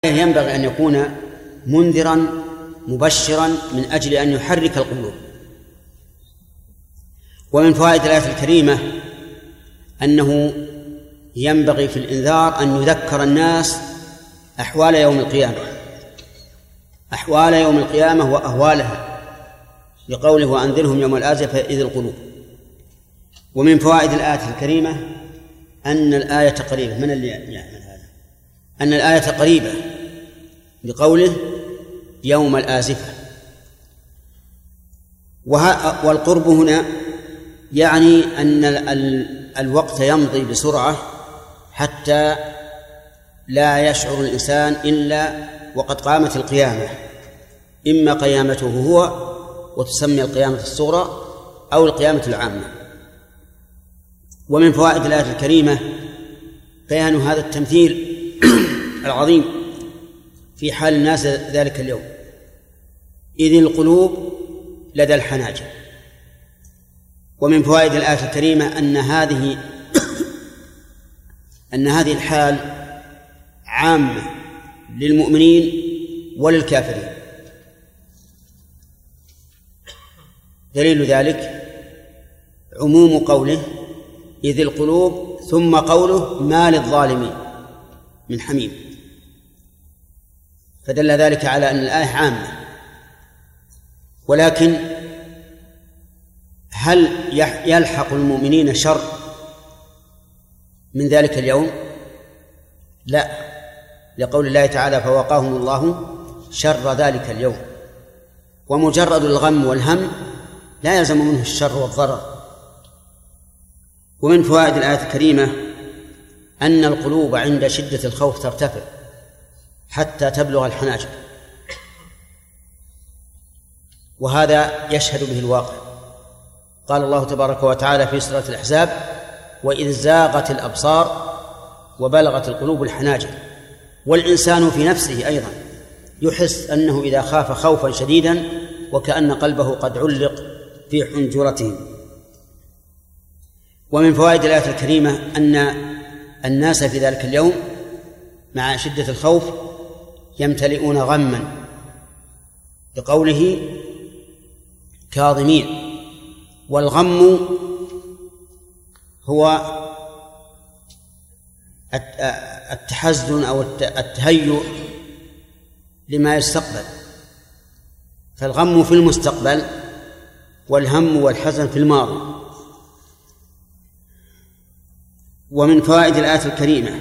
ينبغي أن يكون منذرا مبشرا من أجل أن يحرك القلوب. ومن فوائد الآية الكريمة أنه ينبغي في الإنذار أن يذكر الناس أحوال يوم القيامة وأهوالها، لقوله وأنذرهم يوم الآزفة إذ القلوب. ومن فوائد الآية الكريمة أن الآية قريبة من اللي يعمل هذا، أن الآية قريبة بقوله يوم الآزفة. والقرب هنا يعني أن الوقت يمضي بسرعة حتى لا يشعر الإنسان إلا وقد قامت القيامة، إما قيامته هو وتسمى القيامة الصغرى أو القيامة العامة. ومن فوائد الآية الكريمة بيان هذا التمثيل العظيم في حال الناس ذلك اليوم، إذ القلوب لدى الحناجر. ومن فوائد الآية الكريمة أن هذه الحال عامة للمؤمنين وللكافرين. دليل ذلك عموم قوله إذ القلوب ثم قوله ما للظالمين من حميم، فدل ذلك على أن الآية عامة. ولكن هل يلحق المؤمنين شر من ذلك اليوم؟ لا، لقول الله تعالى فوقاهم الله شر ذلك اليوم. ومجرد الغم والهم لا يلزم منه الشر والضرر. ومن فوائد الآية الكريمة أن القلوب عند شدة الخوف ترتفع حتى تبلغ الحناجر، وهذا يشهد به الواقع. قال الله تبارك وتعالى في سورة الأحزاب وإذ زاغت الأبصار وبلغت القلوب الحناجر. والإنسان في نفسه أيضا يحس أنه إذا خاف خوفا شديدا وكأن قلبه قد علق في حنجرته. ومن فوائد الآية الكريمة أن الناس في ذلك اليوم مع شدة الخوف يمتلئون غما، بقوله كاظمين. والغم هو التحزن أو التهيؤ لما يستقبل، فالغم في المستقبل والهم والحزن في الماضي. ومن فوائد الآية الكريمة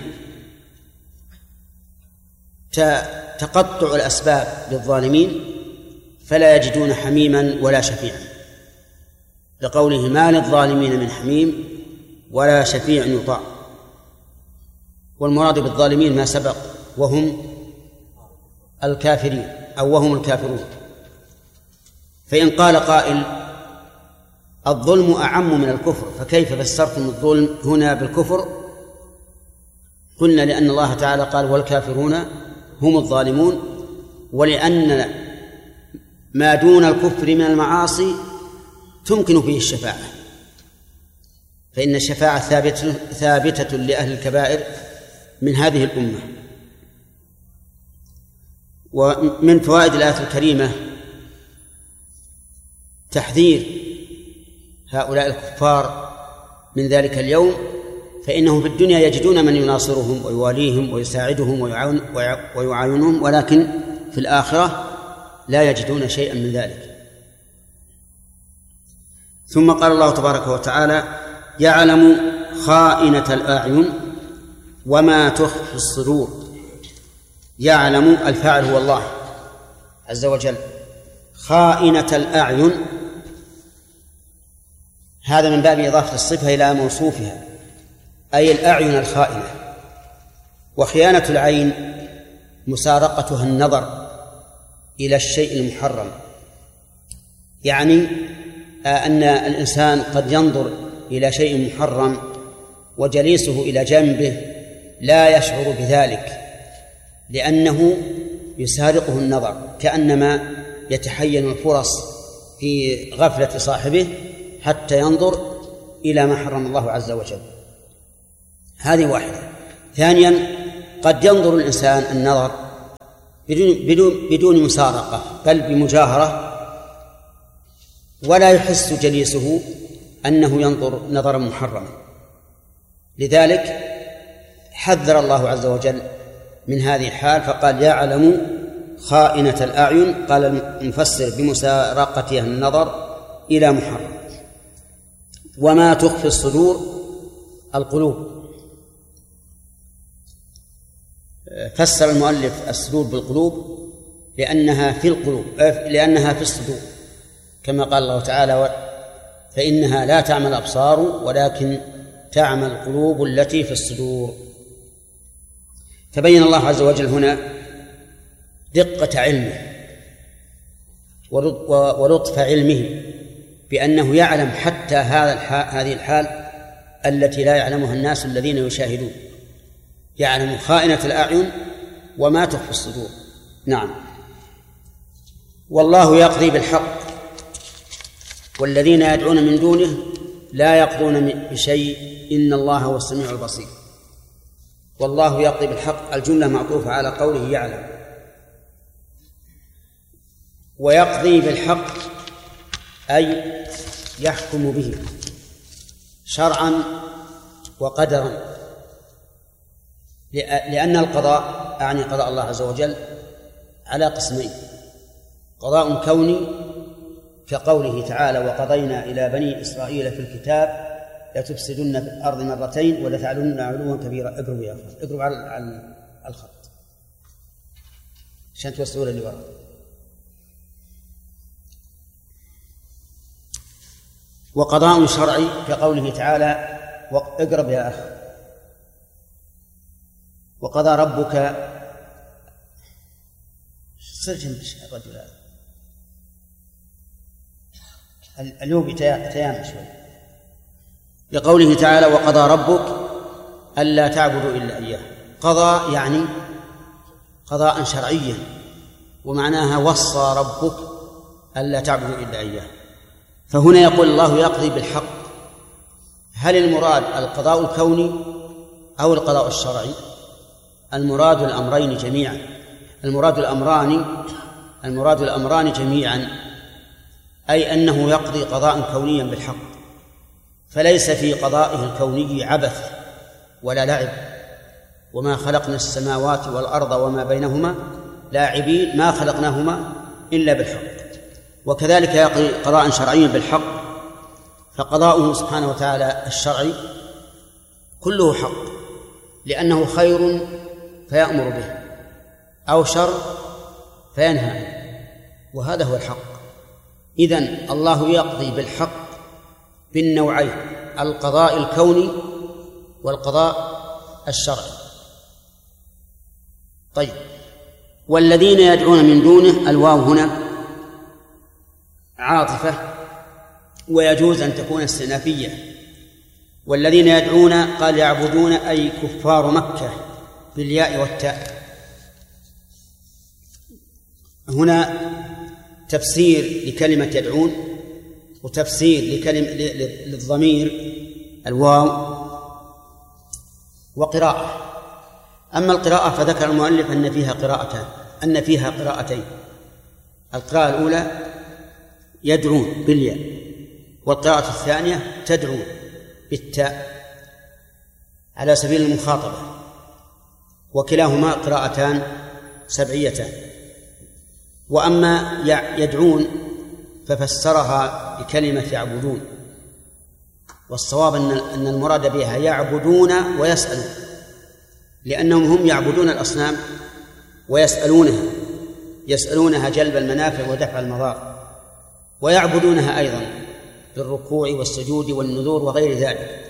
تقطع الأسباب للظالمين فلا يجدون حميما ولا شفيعا، لقوله ما للظالمين من حميم ولا شفيع يطاع. والمراد بالظالمين ما سبق وهم الكافرين أو وهم الكافرون. فإن قال قائل الظلم أعم من الكفر فكيف فسرتم الظلم هنا بالكفر؟ قلنا لأن الله تعالى قال والكافرون هم الظالمون، ولأن ما دون الكفر من المعاصي تمكن فيه الشفاعة، فإن الشفاعة ثابتة لأهل الكبائر من هذه الأمة. ومن فوائد الآية الكريمة تحذير هؤلاء الكفار من ذلك اليوم، فإنهم في الدنيا يجدون من يناصرهم ويواليهم ويساعدهم ويعاونهم، ولكن في الآخرة لا يجدون شيئا من ذلك. ثم قال الله تبارك وتعالى يعلم خائنة الأعين وما تخفي الصدور. يعلم الفاعل هو الله عز وجل، خائنة الأعين هذا من باب إضافة الصفة إلى موصوفها، أي الأعين الخائنة. وخيانة العين مسارقتها النظر إلى الشيء المحرم، يعني أن الإنسان قد ينظر إلى شيء محرم وجليسه إلى جنبه لا يشعر بذلك لأنه يسارقه النظر، كأنما يتحين الفرص في غفلة صاحبه حتى ينظر إلى ما حرم الله عز وجل. هذه واحدة. ثانيا قد ينظر الإنسان النظر بدون مسارقة بل بمجاهرة، ولا يحس جليسه أنه ينظر نظرا محرما. لذلك حذر الله عز وجل من هذه الحال فقال: يعلم خائنة الأعين. قال المفسر: بمسارقتها النظر إلى محرم. وما تخفي الصدور القلوب. فسر المؤلف الصدور بالقلوب لأنها في القلوب، لأنها في الصدور، كما قال الله تعالى: فإنها لا تعمى الأبصار ولكن تعمى القلوب التي في الصدور. فبين الله عز وجل هنا دقة علمه ولطف علمه بأنه يعلم حتى هذه الحال التي لا يعلمها الناس الذين يشاهدون. يعلم خائنة الأعين وما تخفي الصدور. نعم. والله يقضي بالحق والذين يدعون من دونه لا يقضون بشيء إن الله هو السميع البصير. والله يقضي بالحق، الجملة معطوفة على قوله يعلم. ويقضي بالحق أي يحكم به شرعا وقدرا، لأن القضاء أعني قضاء الله عز وجل على قسمين: قضاء كوني كقوله تعالى: وقضينا إلى بني إسرائيل في الكتاب لتفسدن في الأرض مرتين ولتعلن علوا كبيرا. اقربوا على الخط عشان توسعوا اللي وراء. وقضاء شرعي كقوله تعالى: اقرب يا أخ. وقضى ربك سجن الرجل هذا اليوم تيام شوي. لقوله تعالى: وقضى ربك ألا تعبدوا إلا إياه. قضى يعني قضاء شرعيا، ومعناها وصى ربك ألا تعبدوا إلا إياه. فهنا يقول الله يقضي بالحق. هل المراد القضاء الكوني أو القضاء الشرعي؟ المراد الأمرين جميعا. المراد الأمران جميعا، أي أنه يقضي قضاء كونيا بالحق، فليس في قضائه الكوني عبث ولا لعب. وما خلقنا السماوات والأرض وما بينهما لاعبين، ما خلقناهما إلا بالحق. وكذلك يقضي قضاء شرعيا بالحق، فقضاؤه سبحانه وتعالى الشرعي كله حق، لأنه خير فيأمر به أو شر فينهى عنه، وهذا هو الحق. إذن الله يقضي بالحق بالنوعين: القضاء الكوني والقضاء الشرعي. طيب، والذين يدعون من دونه، الواو هنا عاطفة ويجوز أن تكون استئنافية. والذين يدعون قال يعبدون أي كفار مكة بالياء والتاء. هنا تفسير لكلمة يدعون وتفسير للضمير الواو وقراءة. أما القراءة فذكر المؤلف أن فيها قراءتين. القراءة الأولى يدعون بالياء، والقراءة الثانية تدعون بالتاء على سبيل المخاطبة، وكلاهما قراءتان سبعيتان. وأما يدعون ففسرها بكلمة يعبدون، والصواب أن المراد بها يعبدون ويسألون، لأنهم هم يعبدون الأصنام ويسألونها جلب المنافع ودفع المضار، ويعبدونها أيضا بالركوع والسجود والنذور وغير ذلك.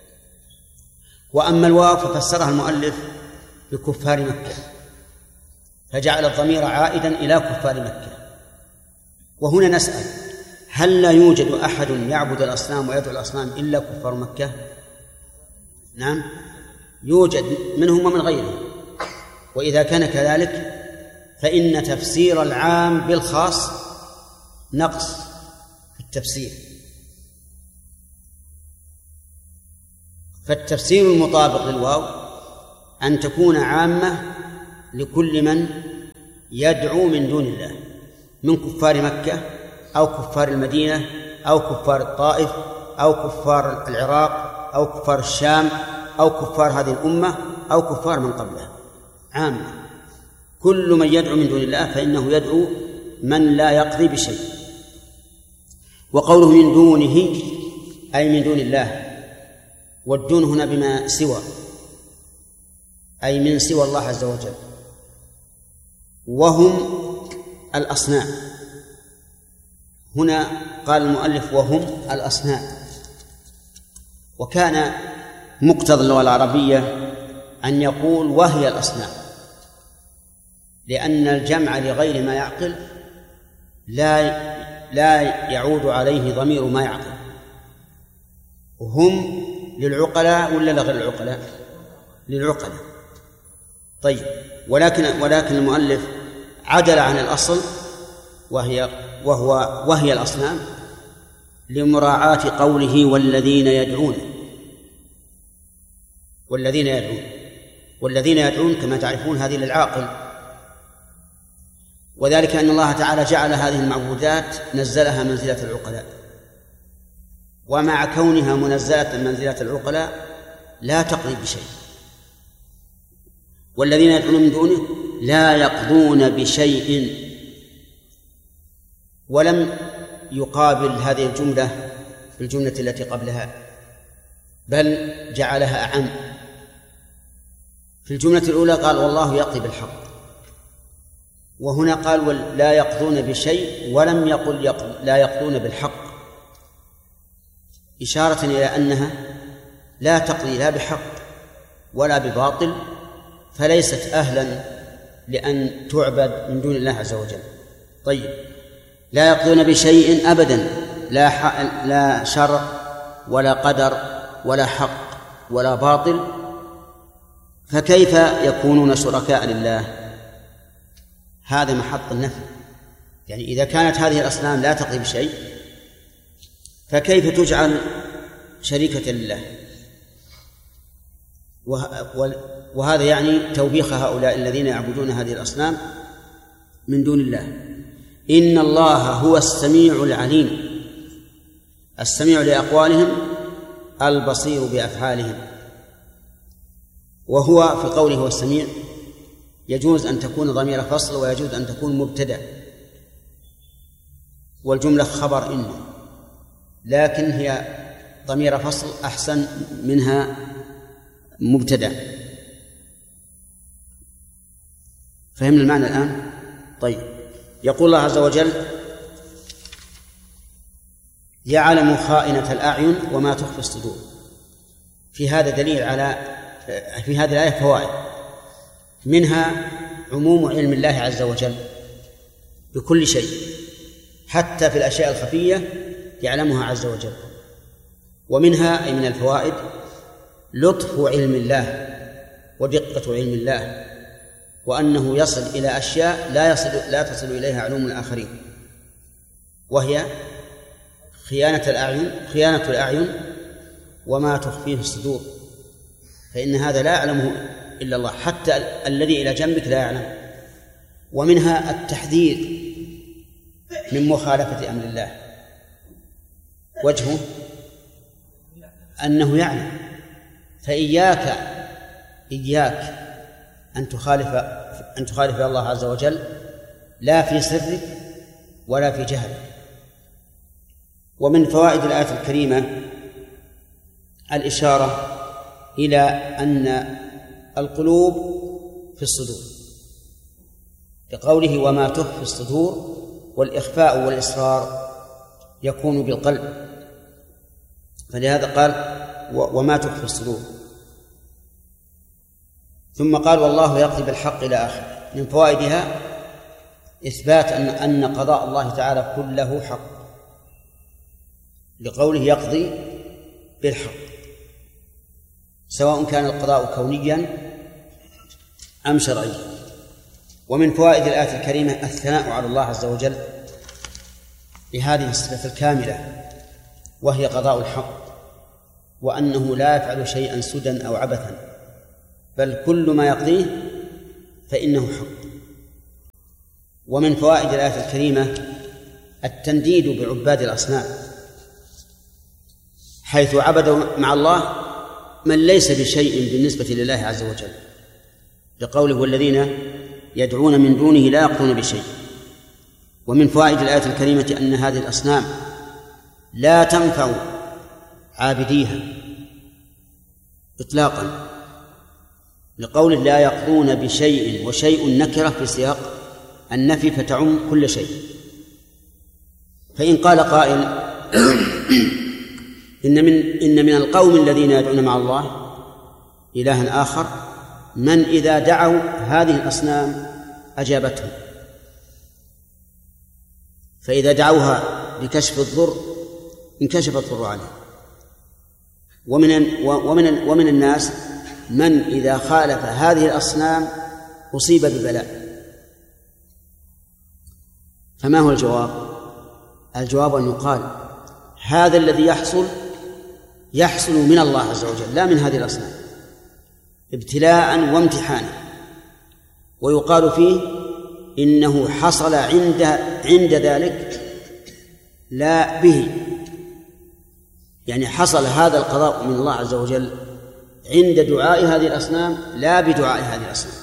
وأما الواو ففسرها المؤلف بكفار مكة، فجعل الضمير عائدا إلى كفار مكة. وهنا نسأل: هل لا يوجد أحد يعبد الأصنام ويدعو الأصنام إلا كفار مكة؟ نعم، يوجد منهم ومن غيرهم. وإذا كان كذلك فإن تفسير العام بالخاص نقص في التفسير. فالتفسير المطابق للواو أن تكون عامة لكل من يدعو من دون الله من كفار مكة أو كفار المدينة أو كفار الطائف أو كفار العراق أو كفار الشام أو كفار هذه الأمة أو كفار من قبلها عامة. كل من يدعو من دون الله فإنه يدعو من لا يقضي بشيء. وقوله من دونه أي من دون الله، والدون هنا بما سوى، أي من سوى الله عز وجل، وهم الأصنام. هنا قال المؤلف وهم الأصنام، وكان مقتضى اللغة العربية أن يقول وهي الأصنام، لأن الجمع لغير ما يعقل لا يعود عليه ضمير ما يعقل. هم للعقلاء ولا لغير العقلاء؟ للعقلاء. طيب، ولكن المؤلف عدل عن الأصل وهي الأصنام لمراعاة قوله والذين يدعون. والذين يدعون كما تعرفون هذه للعاقل، وذلك أن الله تعالى جعل هذه المعبودات نزلها منزلة العقلاء، ومع كونها منزلة منزلة العقلاء لا تقضي بشيء. والذين يدعون من دونه لا يقضون بشيء، ولم يقابل هذه الجملة بالجملة التي قبلها، بل جعلها أعم. في الجملة الأولى قال والله يقضي بالحق، وهنا قال لا يقضون بشيء ولم يقل لا يقضون بالحق، إشارة إلى أنها لا تقضي لا بحق ولا بباطل، فليست أهلا لأن تعبد من دون الله عز وجل. طيب، لا يقضون بشيء أبدا، لا شرع ولا قدر ولا حق ولا باطل، فكيف يكونون شركاء لله؟ هذا محط النفي. يعني إذا كانت هذه الأصنام لا تقضي بشيء فكيف تجعل شريكة لله؟ وهذا يعني توبيخ هؤلاء الذين يعبدون هذه الأصنام من دون الله. إن الله هو السميع العليم، السميع لأقوالهم البصير بأفعالهم. وهو في قوله هو السميع يجوز أن تكون ضمير فصل ويجوز أن تكون مبتدأ، والجملة خبر إن، لكن هي ضمير فصل أحسن منها مبتدأ. فهمنا المعنى الآن؟ طيب، يقول الله عز وجل يعلم خائنة الأعين وما تخفي الصدور. في هذا دليل في هذه الآية فوائد، منها عموم علم الله عز وجل بكل شيء، حتى في الأشياء الخفية يعلمها عز وجل. ومنها أي من الفوائد لطف علم الله ودقة علم الله، وأنه يصل إلى أشياء لا تصل إليها علوم الآخرين، وهي خيانة الأعين وما تخفيه الصدور، فإن هذا لا يعلمه إلا الله، حتى الذي إلى جنبك لا يعلم. ومنها التحذير من مخالفة أمر الله، وجهه أنه يعلم، فإياك أن تخالف الله عز وجل، لا في سرك ولا في جهلك. ومن فوائد الآية الكريمة الإشارة إلى أن القلوب في الصدور، بقوله وما تخفي الصدور، والإخفاء والإصرار يكون بالقلب، فلهذا قال وما تخفي الصدور. ثم قال والله يقضي بالحق إلى آخره. من فوائدها إثبات أن قضاء الله تعالى كله حق، لقوله يقضي بالحق، سواء كان القضاء كونيا أم شرعيا. ومن فوائد الآية الكريمة الثناء على الله عز وجل بهذه الصفة الكاملة، وهي قضاء الحق، وأنه لا يفعل شيئا سدى أو عبثا، بل كل ما يقضيه فإنه حق. ومن فوائد الآية الكريمة التنديد بعباد الأصنام، حيث عبدوا مع الله من ليس بشيء بالنسبة لله عز وجل، لقوله والذين يدعون من دونه لا يقضون بشيء. ومن فوائد الآية الكريمة أن هذه الأصنام لا تنفع عابديها إطلاقا، لقوله لا يقضون بشيء، وشيء نكرة في سياق النفي فتعم كل شيء. فإن قال قائل إن من القوم الذين يدعون مع الله إلها آخر من إذا دعوا هذه الأصنام أجابتهم، فإذا دعوها بكشف الضر انكشف الضر عليه. ومن الناس من إذا خالف هذه الأصنام أصيب ببلاء. فما هو الجواب؟ الجواب أن يقال هذا الذي يحصل من الله عز وجل لا من هذه الأصنام، ابتلاء وامتحانا، ويقال فيه إنه حصل عند ذلك لا به، يعني حصل هذا القضاء من الله عز وجل عند دعاء هذه الأصنام لا بدعاء هذه الأصنام.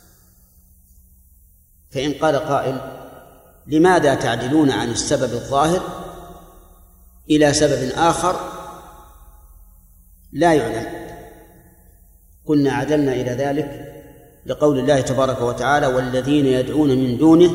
فإن قال قائل لماذا تعدلون عن السبب الظاهر إلى سبب آخر لا يعلم؟ قلنا عدلنا إلى ذلك لقول الله تبارك وتعالى والذين يدعون من دونه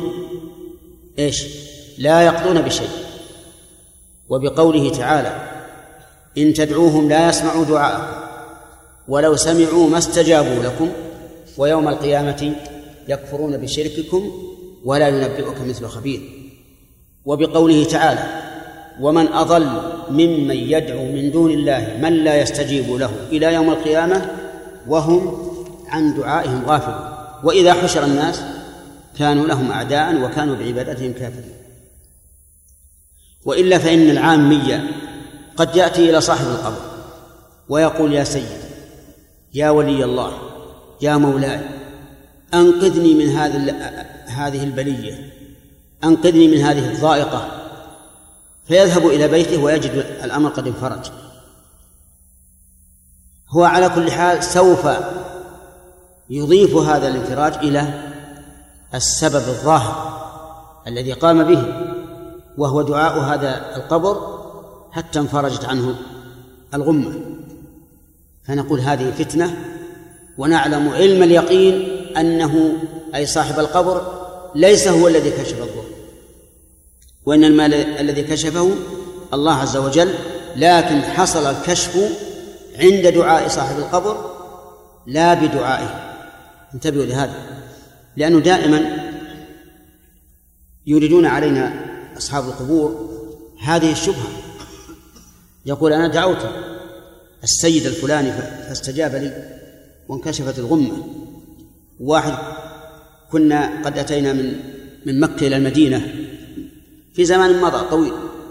لا يقضون بشيء، وبقوله تعالى إن تدعوهم لا يسمعوا دعاءكم ولو سمعوا ما استجابوا لكم ويوم القيامة يكفرون بشرككم ولا ينبئك مثل خبير. وبقوله تعالى ومن أضل ممن يدعو من دون الله من لا يستجيب له إلى يوم القيامة وهم عن دعائهم غافلون وإذا حشر الناس كانوا لهم أعداء وكانوا بعبادتهم كافرين. وإلا فإن العامية قد يأتي إلى صاحب القبر ويقول يا سيدي يا ولي الله يا مولاي أنقذني من هذه البلية، أنقذني من هذه الضائقة، فيذهب إلى بيته ويجد الأمر قد انفرج. هو على كل حال سوف يضيف هذا الانفراج إلى السبب الظاهر الذي قام به، وهو دعاء هذا القبر حتى انفرجت عنه الغمة. فنقول هذه فتنة، ونعلم علم اليقين أنه أي صاحب القبر ليس هو الذي كشف الضر، وإنما الذي كشفه الله عز وجل، لكن حصل الكشف عند دعاء صاحب القبر لا بدعائه. انتبهوا لهذا، لأنه دائما يريدون علينا أصحاب القبور هذه الشبهة، يقول أنا دعوت السيد الفلاني فاستجاب لي وانكشفت الغمة. واحد كنا قد أتينا من مكة إلى المدينة في زمان مضى طويل،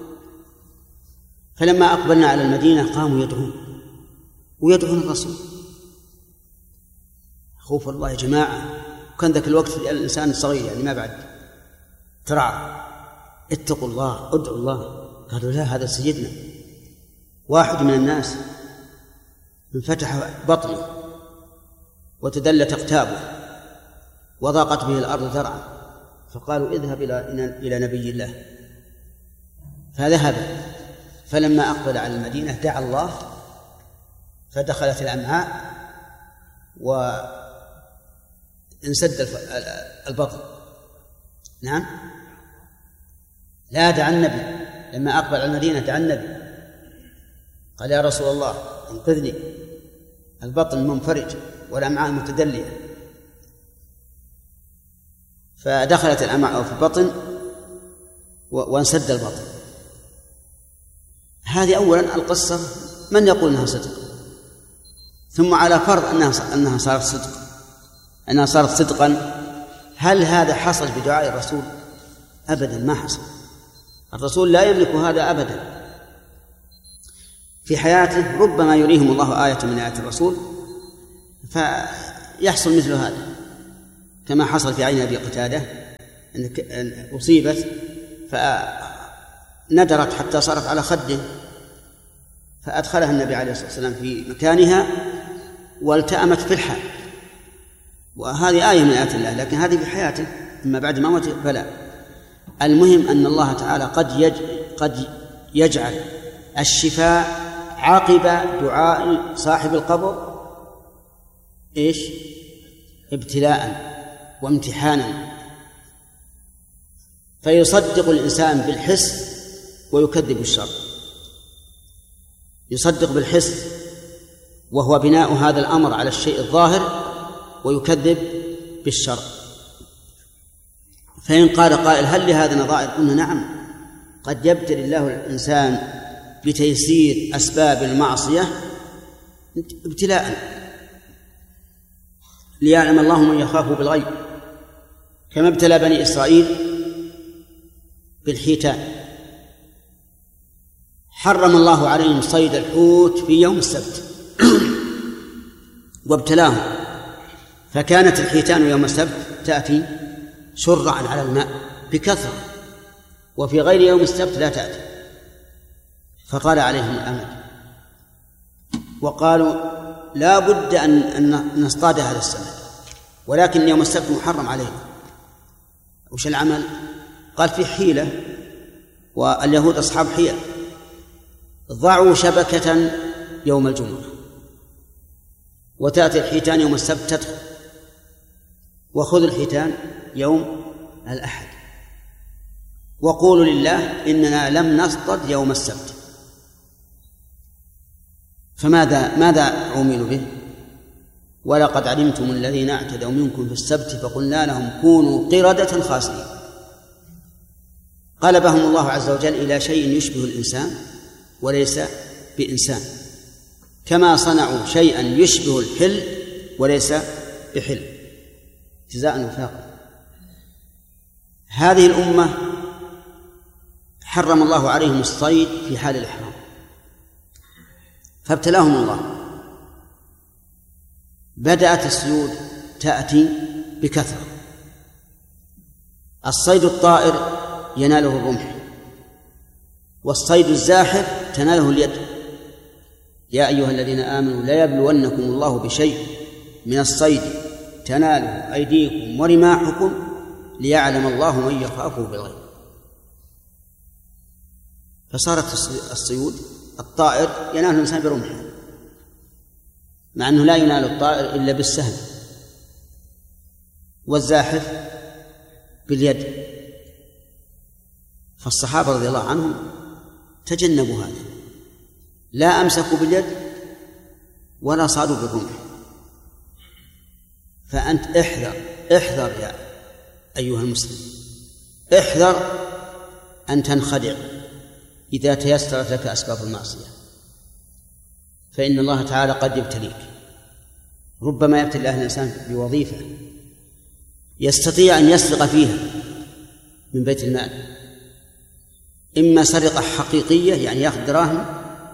فلما أقبلنا على المدينة قاموا يدعون الرسول. خوف الله يا جماعة، وكان ذاك الوقت الإنسان صغير يعني ما بعد ترعى، اتقوا الله ادعوا الله. قالوا لا هذا سيدنا. واحد من الناس انفتح بطنه وتدلت أقتابه وضاقت به الأرض ذرعا، فقالوا اذهب إلى نبي الله. فذهب، فلما أقبل على المدينة دعا الله فدخلت الأمعاء وانسد البطن. نعم، لا دعا النبي لما أقبل على المدينة، دعا النبي قال يا رسول الله انقذني، البطن منفرج والأمعاء متدلية. فدخلت الأمعاء في البطن وانسد البطن. هذه أولا القصة من يقول أنها صدق، ثم على فرض أنها صارت صدق، أنها صارت صدقا، هل هذا حصل بدعاء الرسول؟ أبدا ما حصل. الرسول لا يملك هذا أبدا. في حياته ربما يريهم الله آية من آيات الرسول فيحصل مثل هذا، كما حصل في عين أبي قتادة أن أصيبت فندرت حتى صارت على خده، فأدخلها النبي عليه الصلاة والسلام في مكانها والتأمت في الحال. وهذه آية من آيات الله، لكن هذه في حياته، أما بعد موته فلا. المهم أن الله تعالى قد يجعل الشفاء عقب دعاء صاحب القبر إيش؟ ابتلاء وامتحانا، فيصدق الإنسان بالحس ويكذب الشر. يصدق بالحس وهو بناء هذا الأمر على الشيء الظاهر، ويكذب بالشر. فإن قال قائل هل لهذا نظائر؟ قلنا نعم، قد يبتلي الله الإنسان بتيسير أسباب المعصية ابتلاء ليعلم الله من يخافه بالغيب، كما ابتلى بني إسرائيل بالحيتان. حرم الله عليهم صيد الحوت في يوم السبت وابتلاهم، فكانت الحيتان يوم السبت تأتي شرعا على الماء بكثرة، وفي غير يوم السبت لا تأتي، فطال عليهم الأمد وقالوا لا بد أن نصطاد هذا السمك، ولكن يوم السبت محرم علينا. وش العمل؟ قال في حيلة، واليهود أصحاب حيل. ضعوا شبكة يوم الجمعة وتأتي الحيتان يوم السبت تدخل، وخذوا الحيتان يوم الأحد وقولوا لله إننا لم نصطد يوم السبت. ماذا عملوا به؟ ولقد علمتم الذين اعتدوا منكم في السبت فقلنا لهم كونوا قردة خاسئين. قلبهم الله عز وجل إلى شيء يشبه الإنسان وليس بإنسان، كما صنعوا شيئا يشبه الحل وليس بحل، جزاء وفاقا. هذه الأمة حرم الله عليهم الصيد في حال الإحرام فابتلاهم الله. بدأت الصيود تأتي بكثرة. الصيد الطائر يناله الرمح، والصيد الزاحف تناله اليد. يا أيها الذين آمنوا لا يبلونكم الله بشيء من الصيد تناله أيديكم ورماحكم ليعلم الله من يخافه بالغيب. فصارت الصيود الطائر ينال الإنسان برمحه، مع أنه لا ينال الطائر إلا بالسهم، والزاحف باليد. فالصحابة رضي الله عنهم تجنبوا هذا، لا أمسكوا باليد ولا صادوا بالرمح. فأنت احذر يا أيها المسلم، احذر أن تنخدع إذا تيسرت لك أسباب المعصية، فإن الله تعالى قد يبتليك. ربما يبتلي أهل الإنسان بوظيفة يستطيع أن يسرق فيها من بيت المال، إما سرقة حقيقية يعني يأخذ دراهم،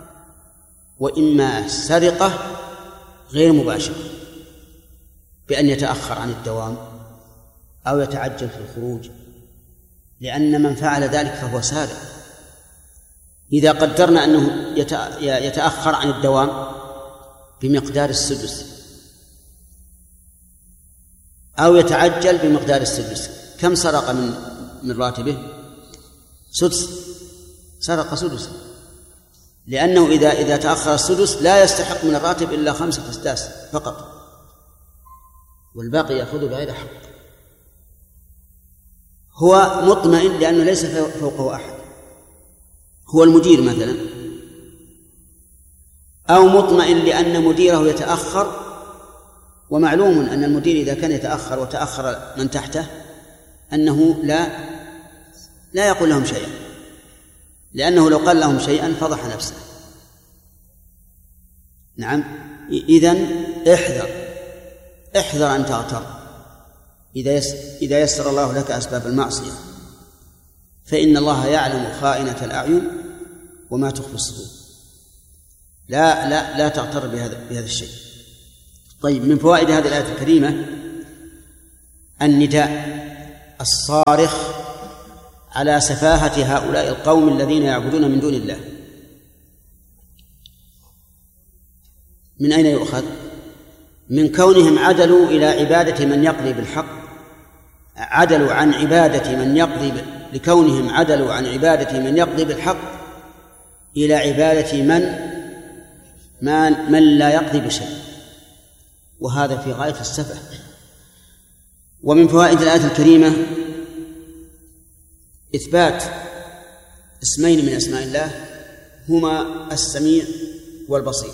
وإما سرقة غير مباشرة بأن يتأخر عن الدوام أو يتعجل في الخروج، لأن من فعل ذلك فهو سارق. إذا قدرنا أنه يتأخر عن الدوام بمقدار السدس أو يتعجل بمقدار السدس، كم سرق من راتبه؟ سدس، سرق سدس، لأنه إذا تأخر السدس لا يستحق من الراتب إلا 5 أسداس فقط، والباقي يأخذه بغير حق. هو مطمئن لأنه ليس فوقه أحد، هو المدير مثلا، أو مطمئن لأن مديره يتأخر، ومعلوم أن المدير إذا كان يتأخر وتأخر من تحته أنه لا يقول لهم شيئا، لأنه لو قال لهم شيئا فضح نفسه. نعم، إذن احذر أن تغتر إذا يسر الله لك أسباب المعصية، فإن الله يعلم خائنة الأعين وما تخفي الصدور. لا تغتر بهذا الشيء. طيب، من فوائد هذه الآية الكريمة النداء الصارخ على سفاهة هؤلاء القوم الذين يعبدون من دون الله. من أين يؤخذ؟ من كونهم عدلوا إلى عبادة من يقضي بالحق، عدلوا عن عبادة من يقضي لكونهم عدلوا عن عبادة من يقضي بالحق إلى عبادة من لا يقضي بشيء، وهذا في غاية السفه. ومن فوائد الآية الكريمة إثبات اسمين من أسماء الله هما السميع والبصير،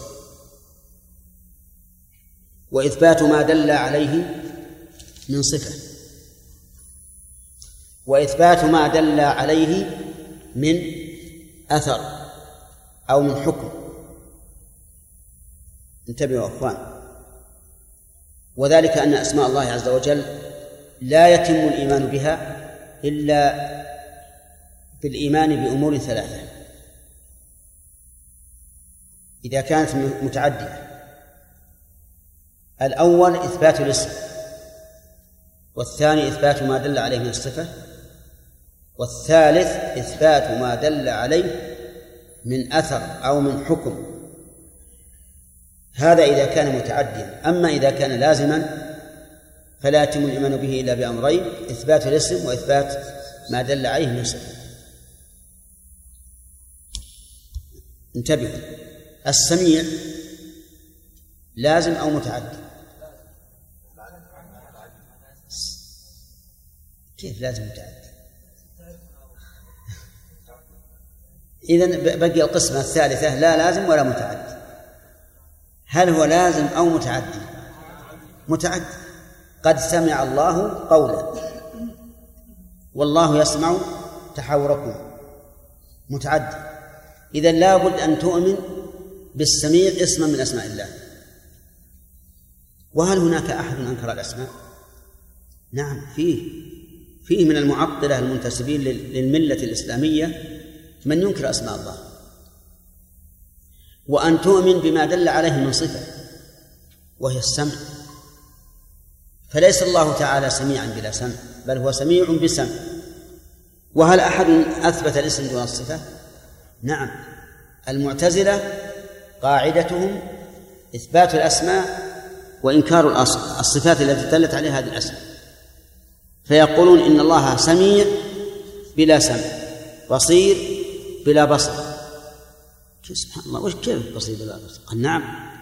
وإثبات ما دل عليه من صفة، وإثبات ما دل عليه من أثر أو من حكم. انتبهوا يا أخوان، وذلك أن أسماء الله عز وجل لا يتم الإيمان بها إلا بالإيمان بأمور ثلاثة إذا كانت متعدية. الأول إثبات الاسم، والثاني إثبات ما دل عليه من الصفة، والثالث إثبات ما دل عليه من أثر أو من حكم. هذا إذا كان متعديا. أما إذا كان لازما فلا يتم الإيمان به إلا بأمرين: إثبات الاسم وإثبات ما دل عليه من الصفة. انتبهوا، السميع لازم أو متعدي؟ كيف لازم متعدي؟ إذن بقي القسمة الثالثة: لا لازم ولا متعدي. هل هو لازم أو متعدي؟ متعدي. قد سمع الله قولا والله يسمع تحاوركم، متعدي. إذن لا بد أن تؤمن بالسميع اسما من أسماء الله. وهل هناك أحد أنكر الأسماء؟ نعم، فيه من المعطلة المنتسبين للملة الإسلامية من ينكر أسماء الله. وأن تؤمن بما دل عليه من صفة وهي السمع، فليس الله تعالى سميعا بلا سمع، بل هو سميع بسمع. وهل أحد أثبت الاسم دون الصفة؟ نعم، المعتزلة قاعدتهم إثبات الأسماء وإنكار الصفات التي دلت عليها هذه الأسماء، فيقولون إن الله سميع بلا سمع، بصير بلا بصر. سبحان الله، وش كيف بصير بلا بصر؟ قال نعم،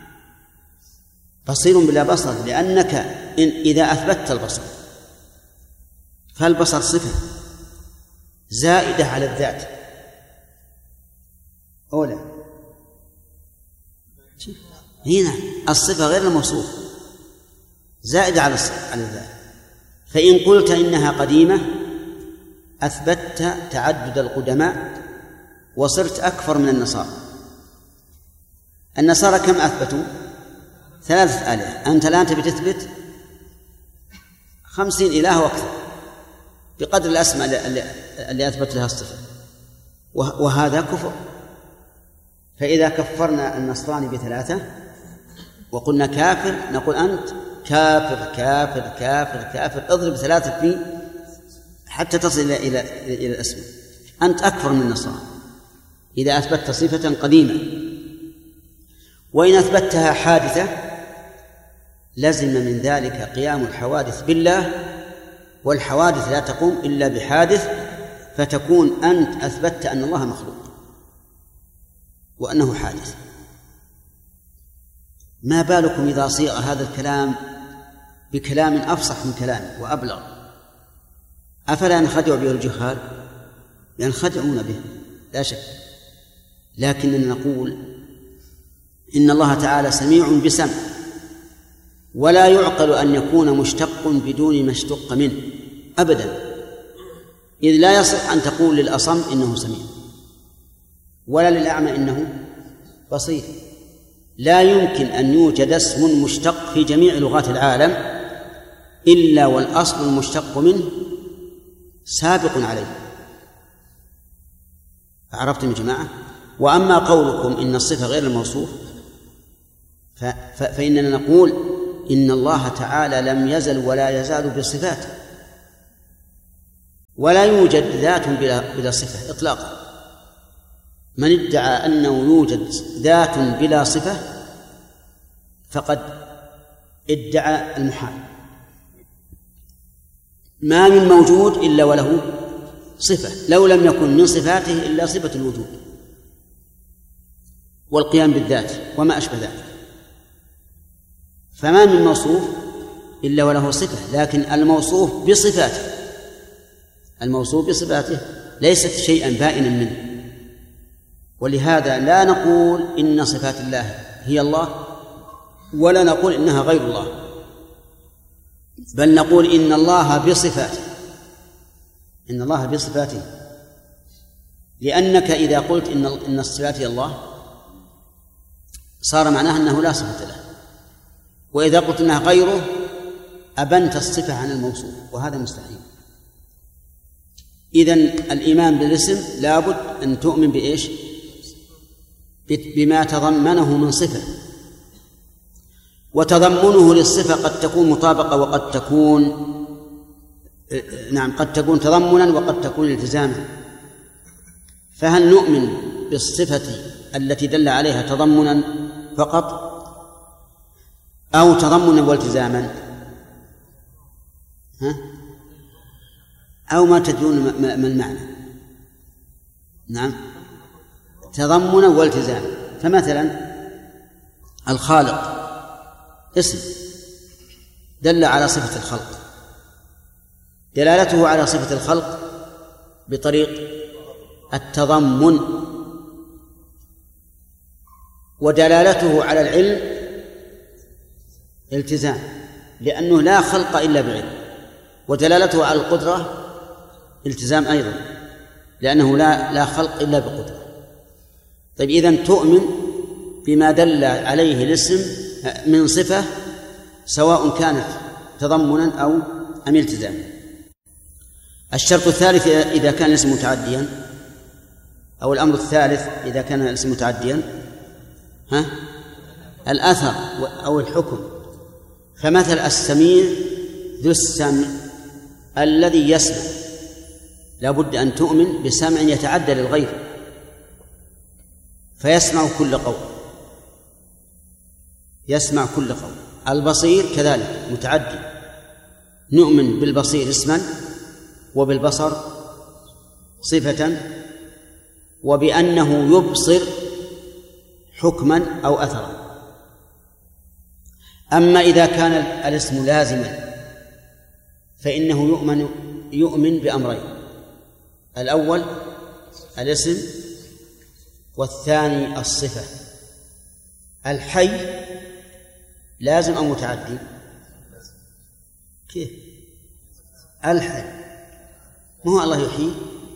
بصير بلا بصر، لأنك إذا أثبتت البصر فالبصر صفة زائدة على الذات أولا. هنا الصفة غير الموصوف زائدة على الذات. فإن قلت إنها قديمة أثبتت تعدد القدماء وصرت أكثر من النصارى. النصارى كم أثبتوا؟ 3 آلهة. أنت الآن تبي تثبت 50 إله وأكثر بقدر الأسماء اللي أثبت لها الصفة، وهذا كفر. فإذا كفرنا النصراني ب3 وقلنا كافر، نقول أنت كافر كافر كافر كافر، اضرب 3 فيه حتى تصل إلى الأسماء. أنت أكثر من النصارى إذا أثبتت صفة قديمة. وإن أثبتها حادثة لزم من ذلك قيام الحوادث بالله، والحوادث لا تقوم إلا بحادث، فتكون أنت أثبتت أن الله مخلوق وأنه حادث. ما بالكم إذا صيغ هذا الكلام بكلام أفصح من كلامه وأبلغ؟ أفلا ينخدع به الجهال؟ ينخدعون به لا شك، لكننا نقول إن الله تعالى سميع بسمع، ولا يعقل أن يكون مشتق بدون ما اشتق منه أبدا، إذ لا يصح أن تقول للأصم إنه سميع ولا للأعمى إنه بصير. لا يمكن أن يوجد اسم مشتق في جميع لغات العالم إلا والأصل المشتق منه سابق عليه. عرفتم يا جماعة؟ وأما قولكم إن الصفة غير الموصوف فإننا نقول إن الله تعالى لم يزل ولا يزال بصفاته، ولا يوجد ذات بلا صفة إطلاقا. من ادعى أنه يوجد ذات بلا صفة فقد ادعى المحال. ما من موجود إلا وله صفة، لو لم يكن من صفاته إلا صفة الوجود والقيام بالذات وما أشبه ذلك. فما من موصوف إلا وله صفة، لكن الموصوف بصفاته ليست شيئا بائنا منه. ولهذا لا نقول إن صفات الله هي الله، ولا نقول إنها غير الله، بل نقول إن الله بصفاته. لأنك إذا قلت إن الصفات هي الله صار معناها أنه لا صفة له، وإذا قلت إنها غيره أبنت الصفة عن الموصوف، وهذا مستحيل. إذن الإيمان بالاسم لابد أن تؤمن بإيش؟ بما تضمنه من صفة، وتضمنه للصفة قد تكون مطابقة وقد تكون تضمنا وقد تكون التزاما. فهل نؤمن بالصفة التي دل عليها تضمنا فقط أو تضمنا والتزاما؟ أو ما تدرون ما المعنى؟ نعم، تضمنا والتزاما. فمثلا الخالق اسم دل على صفة الخلق، دلالته على صفة الخلق بطريق التضمن، ودلالته على العلم التزام، لأنه لا خلق إلا بعلم، ودلالته على القدرة التزام أيضا، لأنه لا خلق إلا بقدرة. طيب إذن تؤمن بما دل عليه الاسم من صفة سواء كانت تضمنا أو أم التزاما. الشرط الثالث إذا كان الاسم متعديا، أو الأمر الثالث إذا كان الاسم متعديا، الأثر أو الحكم. فمثل السميع ذو السمع الذي يسمع، لا بد أن تؤمن بسمع يتعدى للغير فيسمع كل قول، يسمع كل قول. البصير كذلك متعدي، نؤمن بالبصير اسما وبالبصر صفة، وبأنه يبصر حكما أو أثرا. أما إذا كان الاسم لازما فإنه يؤمن بأمرين: الأول الاسم، والثاني الصفة. الحي لازم أو متعدي؟ كيف؟ الحي ما هو الله يحيي؟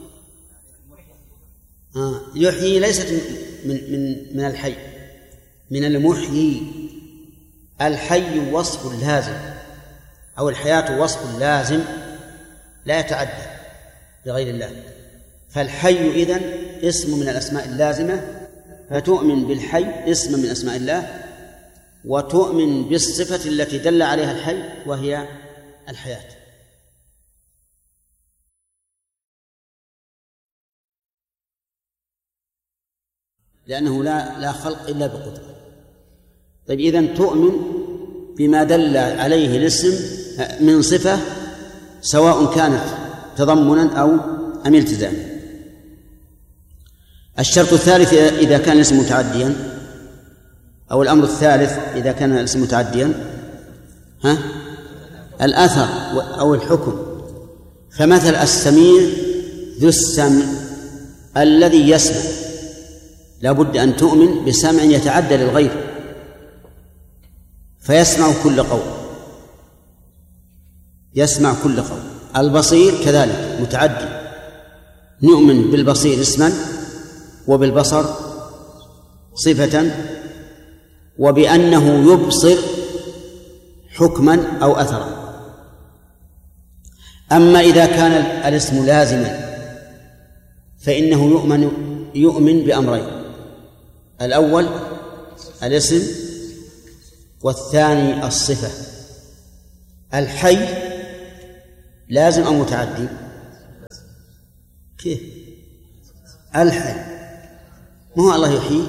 يحيي ليست من الحي، من المحيي. الحي وصف لازم، أو الحياة وصف لازم لا يتعدى لغير الله. فالحي إذن اسم من الأسماء اللازمة، فتؤمن بالحي اسم من أسماء الله، وتؤمن بالصفة التي دل عليها الحي وهي الحياة. لأنه لا خلق إلا بقدرة. طيب إذن تؤمن بما دل عليه الاسم من صفة سواء كانت تضمنا أو أم التزاما. الشرط الثالث إذا كان الاسم متعديا، أو الأمر الثالث إذا كان الاسم متعديا، الأثر أو الحكم. فمثل السميع ذو السمع الذي يسمع، لا بد أن تؤمن بسمع يتعدى للغير فيسمع كل قول، يسمع كل قول. البصير كذلك متعدي، نؤمن بالبصير اسما وبالبصر صفة، وبأنه يبصر حكما أو أثرا. أما إذا كان الاسم لازما فإنه يؤمن بأمرين: الأول الاسم، والثاني الصفة. الحي لازم أو متعدي؟ كيف الحي؟ ما هو الله يحيي؟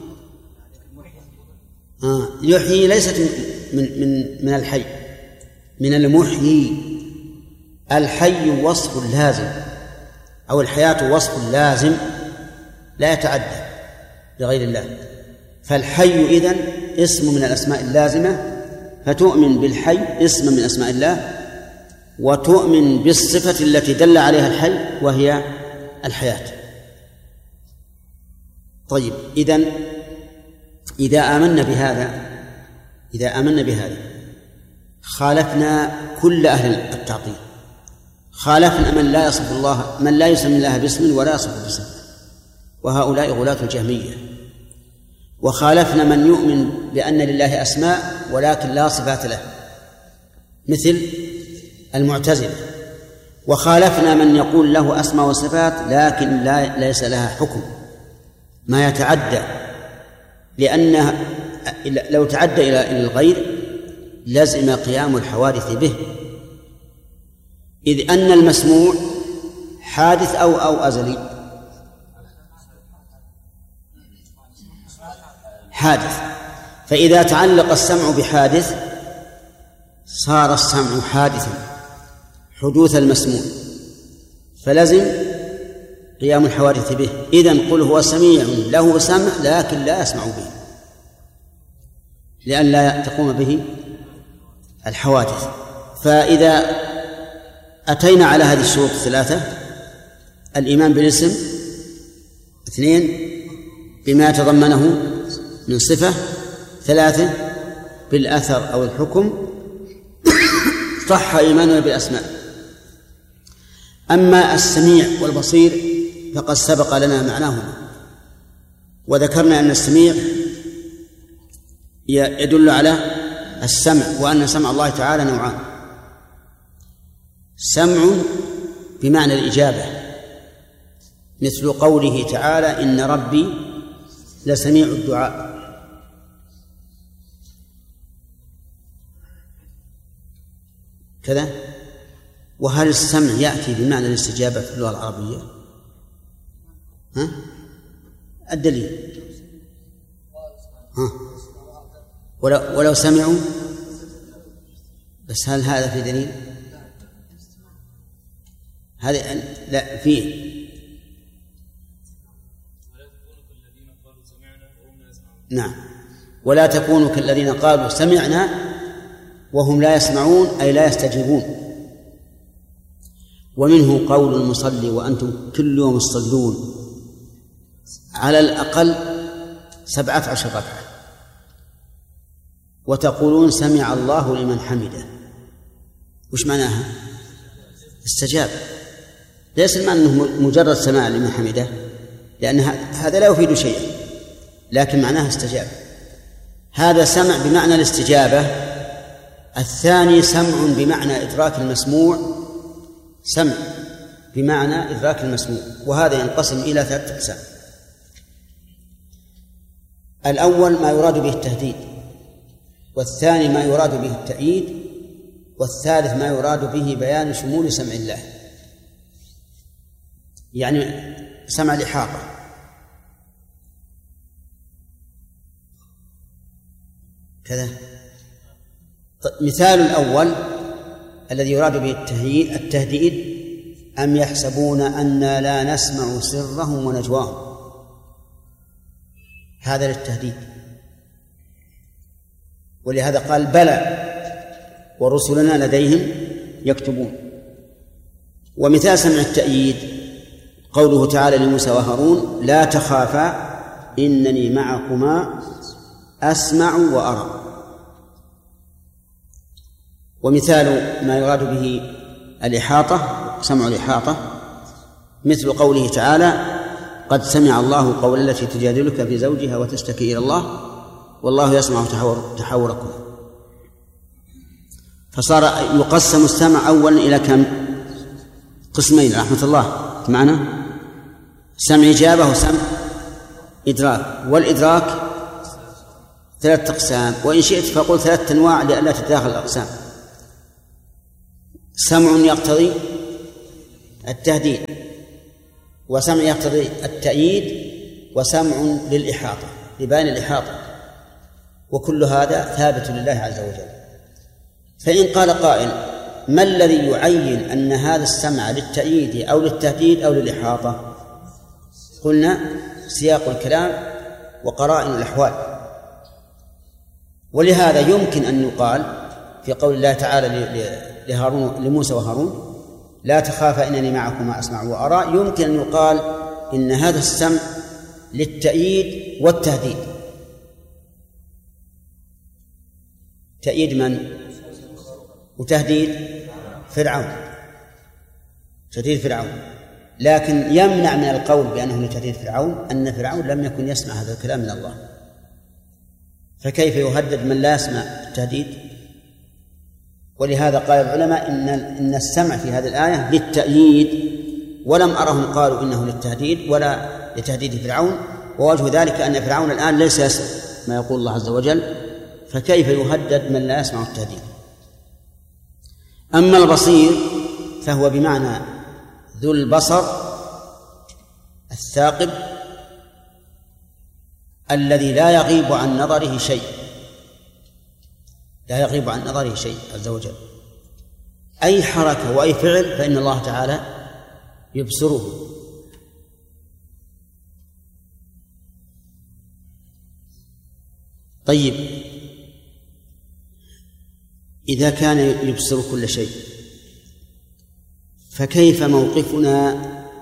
يحيي ليست من الحي، من المحيي. الحي وصف لازم، أو الحياة وصف لازم لا يتعدى لغير الله. فالحي إذن اسم من الأسماء اللازمة، فتؤمن بالحي اسم من أسماء الله، وتؤمن بالصفة التي دل عليها الحي وهي الحياة. طيب، إذا آمنا بهذا خالفنا كل أهل التعطيل، خالفنا من لا يسمي الله باسم ولا يصف باسم، وهؤلاء غلاة الجهمية. وخالفنا من يؤمن بأن لله أسماء ولكن لا صفات له، مثل المعتزلة. وخالفنا من يقول له أسماء وصفات لكن ليس لها حكم، ما يتعدى، لأنه لو تعدى إلى الغير لزم قيام الحوادث به، إذ أن المسموع حادث أو أزلي. حادث، فإذا تعلق السمع بحادث صار السمع حادثا حدوث المسموع، فلزم قيام الحوادث به. إذن قل هو سميع له سمع لكن لا يسمع به، لأن لا تقوم به الحوادث. فإذا أتينا على هذه الشروط الثلاثة: الإيمان بالاسم، 2 بما يتضمنه من صفة، 3 بالأثر أو الحكم، صح إيماننا بالأسماء. أما السميع والبصير فقد سبق لنا معناهما، وذكرنا أن السميع يدل على السمع، وأن سمع الله تعالى نوعان: سمع بمعنى الإجابة، مثل قوله تعالى: إن ربي لسميع الدعاء. كذا. وهل السمع يأتي بمعنى الاستجابة في اللغة العربية؟ الدليل ولو سمعوا، بس هل هذا في دليل؟ هذا لا فيه. نعم، ولا تكونوا كالذين قالوا سمعنا وهم لا يسمعون، أي لا يستجيبون. ومنه قول المصلي وأنتم كل يوم تصلون على الأقل 17 ركعة وتقولون سمع الله لمن حمده، وش معناها؟ استجاب. ليس المعنى أنه مجرد سماع لمن حمده، لأن هذا لا يفيد شيئا، لكن معناها استجاب. هذا سمع بمعنى الاستجابة. الثاني سمع بمعنى إدراك المسموع، سمع بمعنى إدراك المسموع، وهذا ينقسم إلى 3 أقسام. الأول ما يراد به التهديد، والثاني ما يراد به التأييد، والثالث ما يراد به بيان شمول سمع الله، يعني سمع الإحاطة. كذا. مثال الأول الذي يراد به التهديد: أم يحسبون أنا لا نسمع سرهم ونجواهم. هذا للتهديد، ولهذا قال: بلى ورسلنا لديهم يكتبون. ومثال سمع التأييد قوله تعالى لموسى وهارون: لا تخافا إنني معكما أسمع وأرى. ومثال ما يراد به الإحاطة، سمع الإحاطة، مثل قوله تعالى: قد سمع الله قول التي تجادلك في زوجها وتشتكي إلى الله والله يسمع تحاوركم. فصار يقسم السمع أولا إلى كم؟ قسمين رحمة الله معنا: سمع إجابة وسمع إدراك. والإدراك 3 أقسام، وإن شئت فقل 3 أنواع لئلا تتداخل الأقسام. سمع يقتضي التهديد، وسمع يقتضي التأييد، وسمع للإحاطة لبيان الإحاطة، وكل هذا ثابت لله عز وجل. فإن قال قائل: ما الذي يعين أن هذا السمع للتأييد أو للتهديد أو للإحاطة؟ قلنا: سياق الكلام وقرائن الأحوال. ولهذا يمكن أن يقال في قول الله تعالى لموسى وهارون: لا تخافا إنني معكما أسمع وأرى، يمكن أن يقال إن هذا السمع للتأييد والتهديد. تأييد من؟ وتهديد فرعون، تهديد فرعون. لكن يمنع من القول بأنه لتهديد فرعون أن فرعون لم يكن يسمع هذا الكلام من الله، فكيف يهدد من لا يسمع التهديد؟ ولهذا قال العلماء إن السمع في هذه الآية للتأييد، ولم أرهم قالوا إنه للتهديد ولا لتهديد فرعون. ووجه ذلك أن فرعون الآن ليس يسمع ما يقول الله عز وجل، فكيف يهدد من لا يسمع التهديد؟ أما البصير فهو بمعنى ذو البصر الثاقب الذي لا يغيب عن نظره شيء، لا يغيب عن نظره شيء عز وجل. أي حركة وأي فعل فإن الله تعالى يبصره. طيب، إذا كان يبصر كل شيء فكيف موقفنا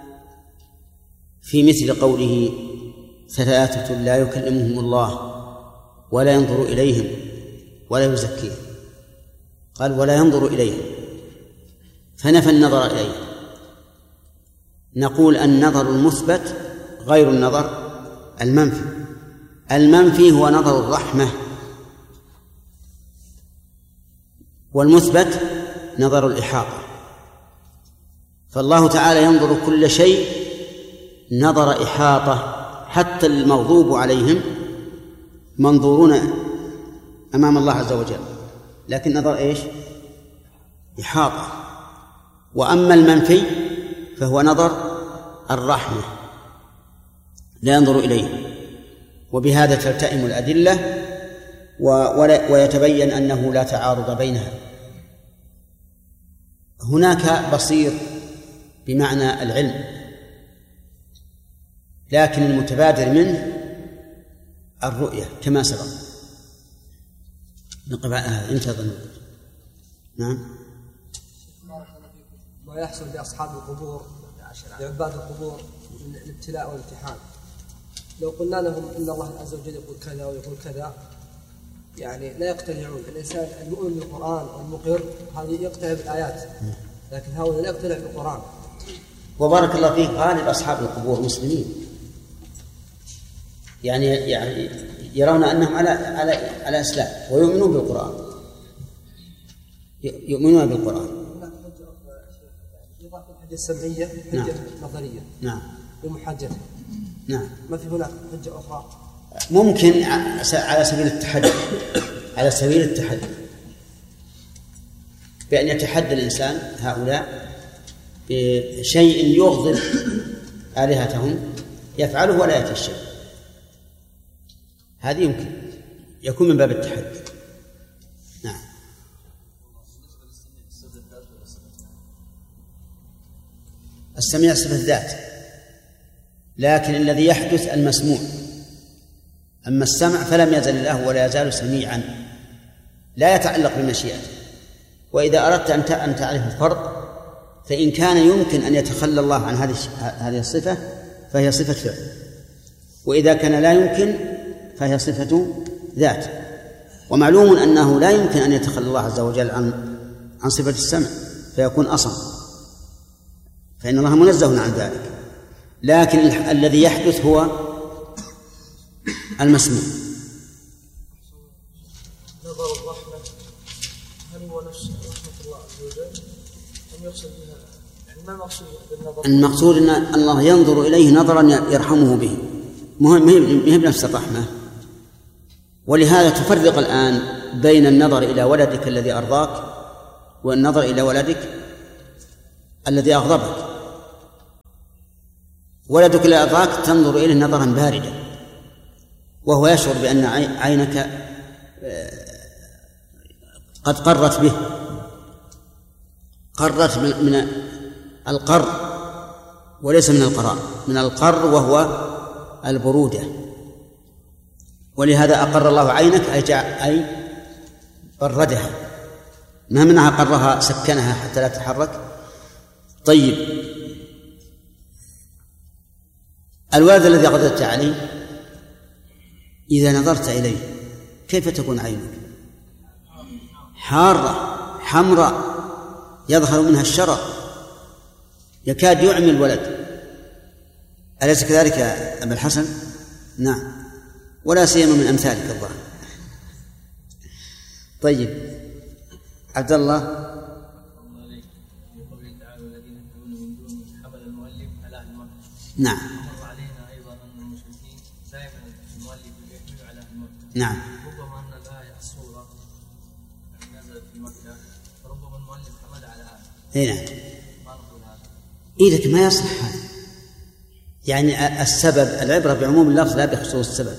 في مثل قوله: ثلاثة لا يكلمهم الله ولا ينظر إليهم ولا يزكيهم؟ قال: ولا ينظر إليهم، فنفى النظر إليهم. نقول: النظر المثبت غير النظر المنفي. المنفي هو نظر الرحمة، والمثبت نظر الإحاطة. فالله تعالى ينظر كل شيء نظر إحاطة، حتى المغضوب عليهم منظورون أمام الله عز وجل، لكن نظر إيش؟ إحاطة. وأما المنفي فهو نظر الرحمة، لا ينظر إليه. وبهذا تلتئم الأدلة ويتبين أنه لا تعارض بينها. هناك بصير بمعنى العلم، لكن المتبادر منه الرؤية كما سبق. انتظر. نعم. ما يحصل لأصحاب القبور لعباد القبور من الابتلاء والامتحان، لو قلنا لهم إن الله عز وجل يقول كذا ويقول كذا، يعني لا يقتنعون. الإنسان المؤمن بالقرآن والمقر هذه يقتنع بالآيات، لكن هؤلاء لا يقتنع بالقرآن. وبارك الله فيك، غالب أصحاب القبور مسلمين، يعني يرون أنهم على إسلام ويؤمنون بالقرآن، يؤمنون بالقرآن. الحجة السمعية حجة نظرية. نعم. ومحاجته. نعم. ما في هناك حجة أخرى؟ ممكن على سبيل التحدي، على سبيل التحدي، بأن يتحدى الإنسان هؤلاء بشيء يغضب آلهتهم يفعله ولا يأتي الشيء. هذه يمكن يكون من باب التحدي. نعم. السميع صفة الذات، لكن الذي يحدث المسموع. أما السمع فلم يزل الله ولا يزال سميعا، لا يتعلق بمشيئته. وإذا أردت أن تعرف الفرق، فإن كان يمكن أن يتخلى الله عن هذه الصفة فهي صفة فعل، وإذا كان لا يمكن فهي صفة ذات. ومعلوم أنه لا يمكن أن يتخلى الله عز وجل عن صفة السمع فيكون أصم، فإن الله منزه عن ذلك. لكن الذي يحدث هو المسموع. نظر الرحمة هل هو نفس رحمة الله عز وجل أم يقصد بها؟ يعني ما المقصود بالنظر؟ المقصود أن الله ينظر إليه نظرا يرحمه به، مهم بنفس الرحمة. ولهذا تفرق الآن بين النظر إلى ولدك الذي أرضاك والنظر إلى ولدك الذي أغضبك. ولدك لا يرضاك تنظر إليه نظرا باردا، وهو يشعر بأن عينك قد قرت به، قرت من القر وليس من القراء، من القر وهو البرودة. ولهذا أقر الله عينك أي بردها، ما منها قرها سكنها حتى لا تتحرك. طيب، الولد الذي قدرت عليه إذا نظرت إليه كيف تكون عينك؟ حارة حمراء يظهر منها الشرر، يكاد يعمي الولد. أليس كذلك يا أبا الحسن؟ نعم، ولا سيما من أمثالك الظاهر. طيب، عبد الله. نعم. نعم. ربما أن الآية الصورة نزلت في مكة، ربما المؤلف حمل على آية. نعم. إيه لك ما يصح هذا، يعني السبب، العبرة بعموم اللفظ لا بخصوص السبب.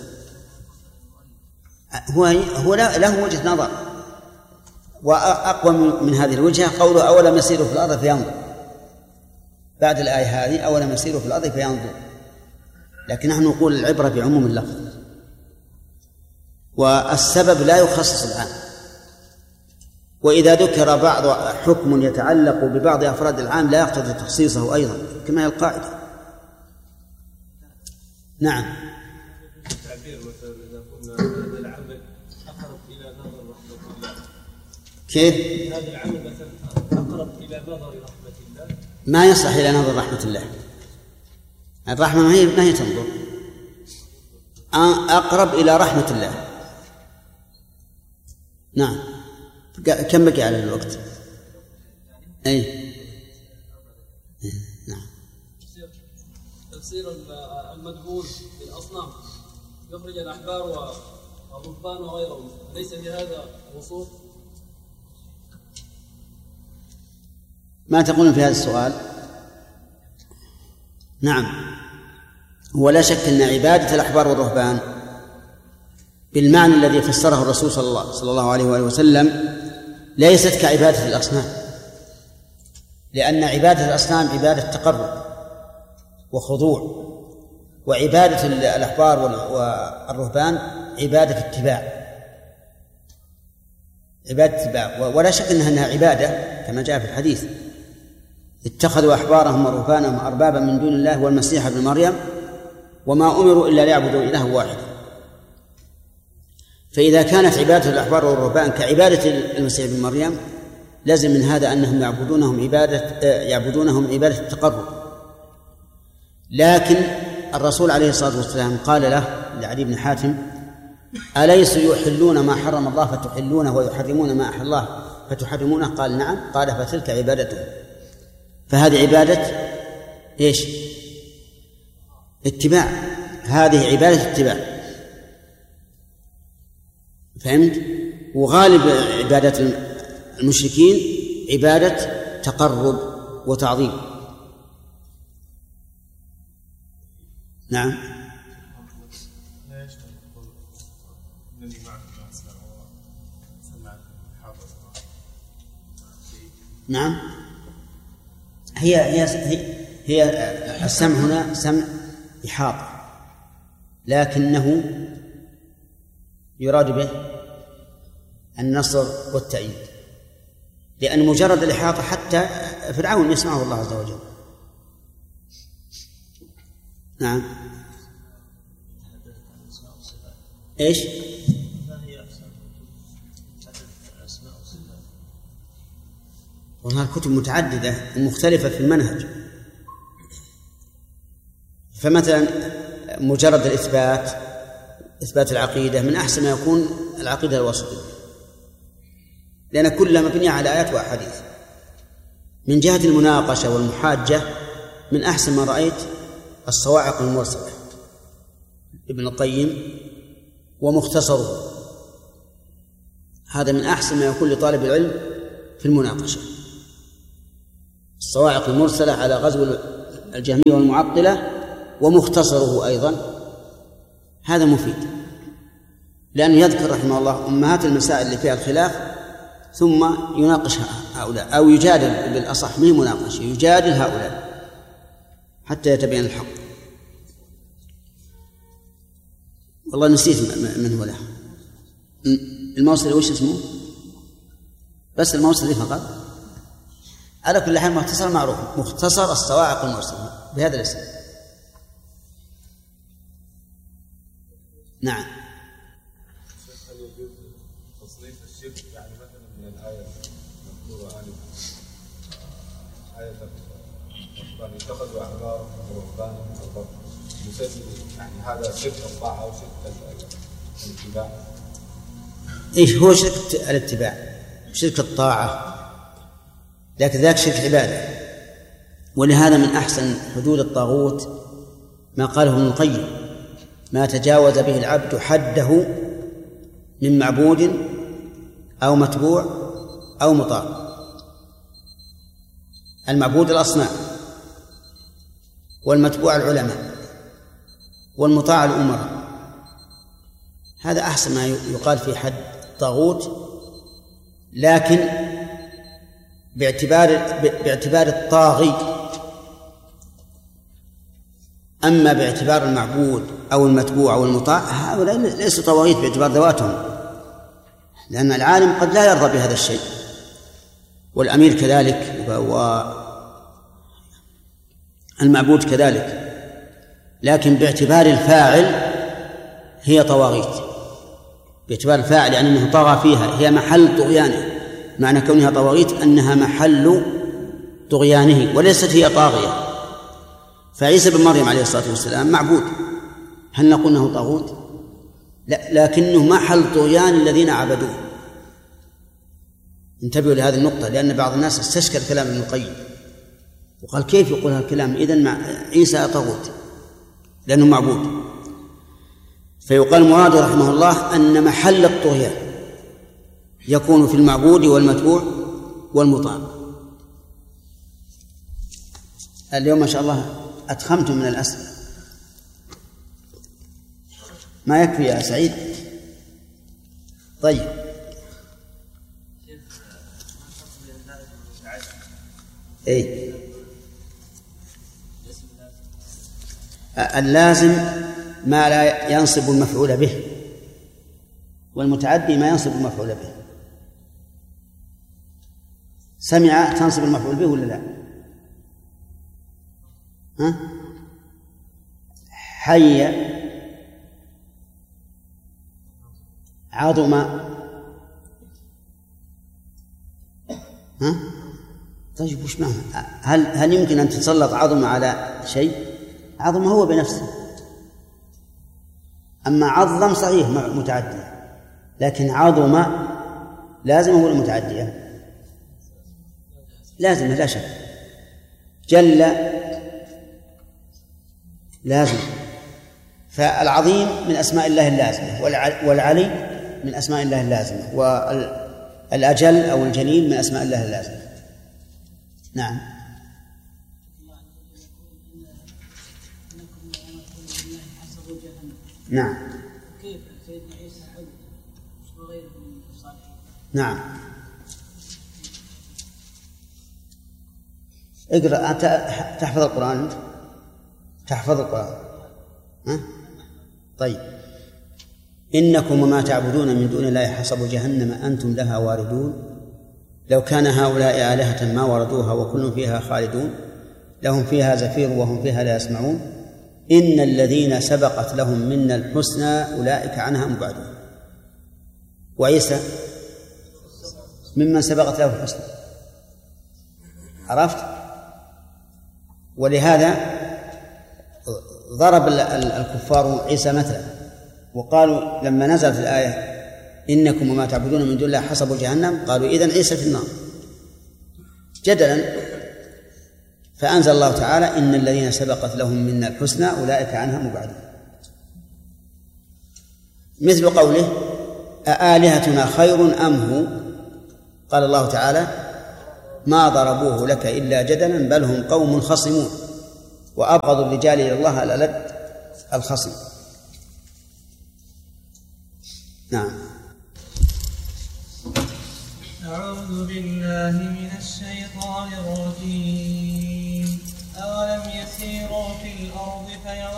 هو له وجهة نظر، وأقوى من هذه الوجهة قوله أولم يسيروا في الأرض فينظر، بعد الآية هذه أولم يسيروا في الأرض فينظر، لكن نحن نقول العبرة بعموم اللفظ، والسبب لا يخصص العام. وإذا ذكر بعض حكم يتعلق ببعض أفراد العام لا يقتضي تخصيصه أيضا، كما هي القاعدة. نعم. التعبير مثلا إذا قلنا هذا العمل أقرب إلى نظر رحمة الله، كيف؟ هذا العمل مثلا أقرب إلى نظر رحمة الله، ما يصلح إلى نظر رحمة الله. الرحمة ما هي تنظر، أقرب إلى رحمة الله. نعم. كم بقي على الوقت؟ أي نعم. تفسير المدهون للأصنام يخرج الأحبار والرهبان وغيرهم، ليس في هذا وصول؟ ما تقولون في هذا السؤال؟ نعم، ولا شك أن عبادة الأحبار والرهبان بالمعنى الذي فسره الرسول صلى الله عليه وآله وسلم ليست كعبادة الأصنام، لأن عبادة الأصنام عبادة تقرب وخضوع، وعبادة الأحبار والرهبان عبادة اتباع، ولا شك أنها عبادة كما جاء في الحديث: اتخذوا أحبارهم ورهبانهم أربابا من دون الله والمسيح ابن مريم وما أمروا إلا ليعبدوا إلها واحدا. فإذا كانت عبادة الأحبار والرهبان كعبادة المسيح ابن مريم لازم من هذا أنهم يعبدونهم عبادة التقرب. لكن الرسول عليه الصلاة والسلام قال لعلي بن حاتم: أليس يحلون ما حرم الله فتحلونه ويحرمون ما أحل الله فتحرمونه؟ قال: نعم. قال: فتلك عبادته. فهذه عبادة إيش؟ اتباع، هذه عبادة اتباع. فهمت؟ وغالب عبادات المشركين عبادة تقرب وتعظيم. نعم. نعم. هي السمع هنا سمع إحاطة، لكنه يراد به النصر والتأييد، لأن مجرد الإحاطة حتى فرعون يسمعه الله عز وجل. نعم. إيش؟ وهذه الكتب متعددة ومختلفة في المنهج. فمثلا مجرد إثبات العقيدة من أحسن ما يكون العقيدة الواسطية، لأن كلها مبنية على آيات وأحاديث. من جهة المناقشة والمحاجة من أحسن ما رأيت الصواعق المرسلة ابن القيم ومختصره، هذا من أحسن ما يكون لطالب العلم في المناقشة. الصواعق المرسلة على غزو الجهمية والمعطلة ومختصره أيضا، هذا مفيد، لأنه يذكر رحمه الله أمهات المسائل اللي فيها الخلاف ثم يناقش هؤلاء، أو يجادل بالأصح، من مناقش، يجادل هؤلاء حتى يتبين الحق. والله نسيت من هو له الموصلي، وش اسمه؟ بس الموصلي فقط. على كل حال مختصر معروف، مختصر الصواعق المرسلة بهذا الاسم. نعم. هل يجوز تصريف الشرك يعني مثلا من الآية المذكورة آية الرحمن اتخذوا أحبارهم ورهبانهم أربابا يسمي يعني هذا شرك الطاعة أو شرك الاتباع؟ إيش هو شرك الاتباع؟ شرك الطاعة، لكن ذاك شرك عبادة. ولهذا من أحسن حدود الطاغوت ما قاله ابن القيم: ما تجاوز به العبد حده من معبود أو متبوع أو مطاع. المعبود الأصنام، والمتبوع العلماء، والمطاع الأمراء. هذا أحسن ما يقال في حد طاغوت، لكن باعتبار الطاغي. أما باعتبار المعبود أو المتبوع أو المطاع، هؤلاء ليسوا طواغيت باعتبار ذواتهم، لأن العالم قد لا يرضى بهذا الشيء، والأمير كذلك، والمعبود كذلك. لكن باعتبار الفاعل هي طواغيت، باعتبار الفاعل يعني أنه طغى فيها، هي محل طغيانه. معنى كونها طواغيت أنها محل طغيانه وليست هي طاغية. فعيسى بن مريم عليه الصلاة والسلام معبود، هل نقول أنه طاغوت؟ لا، لكنه محل طغيان الذين عبدوه. انتبهوا لهذه النقطة، لأن بعض الناس استشكل كلام ابن القيم وقال كيف يقول هذا الكلام؟ إذن عيسى طاغوت لأنه معبود. فيقال مراد رحمه الله أن محل الطغيان يكون في المعبود والمتبوع والمطاع. اليوم ما شاء الله أتخمتم من الأسئلة، ما يكفي يا سعيد؟ طيب. أي اللازم ما لا ينصب المفعول به، والمتعدي ما ينصب المفعول به. سمع تنصب المفعول به ولا لا؟ ها؟ حي عظم، ها؟ طيب وش معنى؟ هل يمكن أن تتسلط عظم على شيء؟ عظم هو بنفسه. أما عظم صحيح متعدي، لكن عظم لازم ولا متعدية؟ لازم لا شك. جل لازم. فالعظيم من أسماء الله اللازمة، والعلي من أسماء الله اللازمة، والأجل أو الجليل من أسماء الله اللازمة. نعم. نعم. كيف سيدنا عيسى حي وغيره من الصالحين؟ نعم. اقرأ. أنت تحفظ القرآن؟ أنت تحفظ القرآن؟ ها؟ طيب. إنكم وما تعبدون من دون الله حسب جهنم أنتم لها واردون لو كان هؤلاء آلهة ما وردوها وكل فيها خالدون لهم فيها زفير وهم فيها لا يسمعون إن الذين سبقت لهم منا الحسنى أولئك عنها مبعدون. وعيسى ممن سبقت له الحسنى، عرفت؟ ولهذا ضرب الكفار عيسى مثلا، وقالوا لما نزلت الآية إنكم وما تعبدون من دون الله حسب جهنم قالوا إذن عيسى في النار جدلا. فأنزل الله تعالى إن الذين سبقت لهم منا الحسنى أولئك عنها مبعدون، مثل قوله أآلهتنا خير أم هو؟ قال الله تعالى ما ضربوه لك إلا جدلا بل هم قوم خصمون. وأبغض الرجال إلى الله الألد الخصم. نعم. أعوذ بالله من الشيطان الرجيم. أولم يسيروا في الأرض